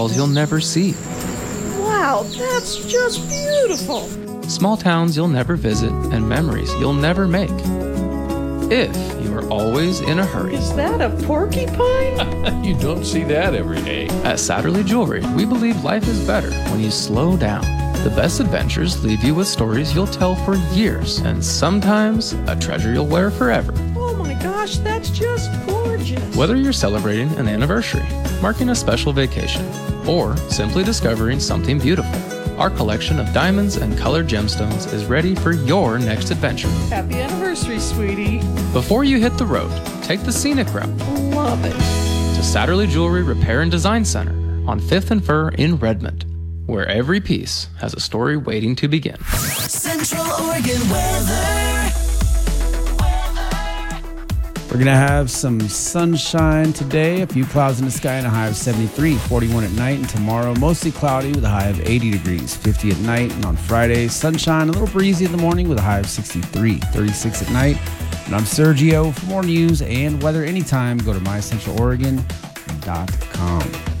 you'll never see. Wow, that's just beautiful. Small towns you'll never visit and memories you'll never make. If you are always in a hurry. Is that a porcupine? You don't see that every day. At Satterley Jewelry, we believe life is better when you slow down. The best adventures leave you with stories you'll tell for years, and sometimes a treasure you'll wear forever. Oh my gosh, that's just gorgeous. Whether you're celebrating an anniversary, marking a special vacation, or simply discovering something beautiful, our collection of diamonds and colored gemstones is ready for your next adventure. Happy anniversary, sweetie. Before you hit the road, take the scenic route Love it. to Satterley Jewelry Repair and Design Center on 5th and Fir in Redmond, where every piece has a story waiting to begin. Central Oregon weather. We're going to have some sunshine today, a few clouds in the sky and a high of 73, 41 at night, and tomorrow mostly cloudy with a high of 80 degrees, 50 at night, and on Friday, sunshine, a little breezy in the morning with a high of 63, 36 at night. And I'm Sergio. For more news and weather anytime, go to mycentraloregon.com.